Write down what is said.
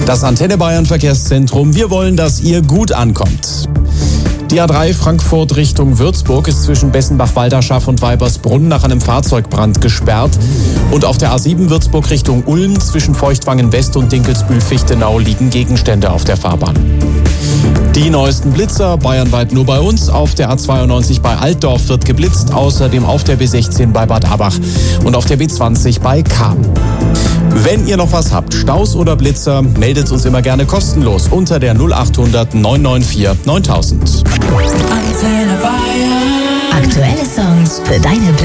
Das Antenne Bayern Verkehrszentrum. Wir wollen, dass ihr gut ankommt. Die A3 Frankfurt Richtung Würzburg ist zwischen Bessenbach-Walderschaff und Weibersbrunn nach einem Fahrzeugbrand gesperrt. Und auf der A7 Würzburg Richtung Ulm zwischen Feuchtwangen West und Dinkelsbühl-Fichtenau liegen Gegenstände auf der Fahrbahn. Die neuesten Blitzer bayernweit nur bei uns. Auf der A92 bei Altdorf wird geblitzt, außerdem auf der B16 bei Bad Abach und auf der B20 bei Cham. Wenn ihr noch was habt, Staus oder Blitzer, meldet uns immer gerne kostenlos unter der 0800 994 9000. Aktuelle Songs für deine